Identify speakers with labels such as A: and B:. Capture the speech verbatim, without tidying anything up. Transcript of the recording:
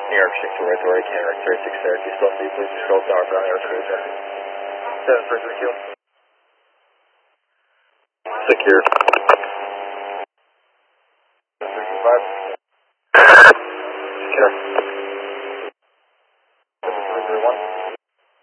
A: New York six four Authority, Canada thirty-six thirty, still see, please control tower ground air cruiser. seven first secure. Secure.